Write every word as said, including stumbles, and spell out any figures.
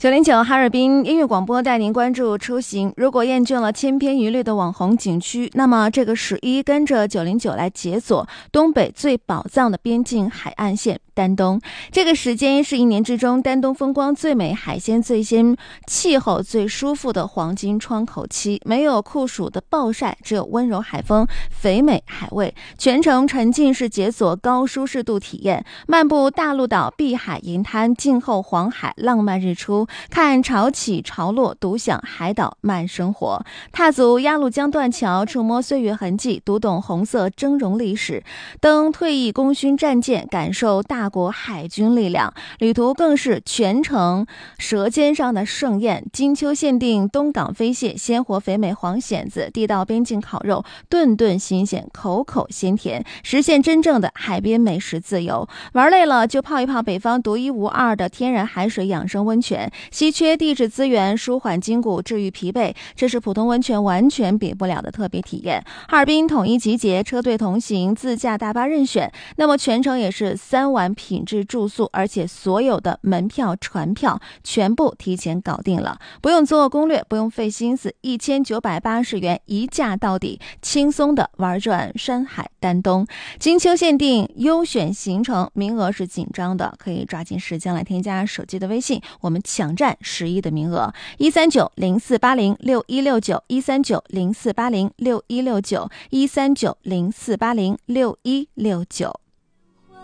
九零九哈尔滨音乐广播带您关注出行。如果厌倦了千篇一律的网红景区，那么这个十一跟着九零九来解锁东北最宝藏的边境海岸线丹东。这个时间是一年之中丹东风光最美、海鲜最鲜、气候最舒服的黄金窗口期。没有酷暑的暴晒，只有温柔海风、肥美海味，全程沉浸式解锁高舒适度体验，漫步大陆岛、碧海银滩，静候黄海浪漫日出，看潮起潮落，独享海岛慢生活。踏足鸭绿江断桥，触摸岁月痕迹，读懂红色峥嵘历史，登退役功勋战舰，感受大国海军力量。旅途更是全程舌尖上的盛宴，金秋限定东港飞蟹，鲜活肥美黄蚬子，地道边境烤肉，顿顿新鲜，口口鲜甜，实现真正的海边美食自由。玩累了就泡一泡北方独一无二的天然海水养生温泉，稀缺地质资源，舒缓筋骨，治愈疲惫，这是普通温泉完全比不了的特别体验。哈尔滨统一集结，车队同行，自驾大巴任选，那么全程也是三晚品质住宿，而且所有的门票、船票全部提前搞定了，不用做攻略，不用费心思，一千九百八十元一价到底，轻松的玩转山海丹东。金秋限定优选行程，名额是紧张的，可以抓紧时间来添加手机的微信，我们抢占十一的名额，一三九零四八零六一六九，一三九零四八零六一六九，一三九零四八零六一六九。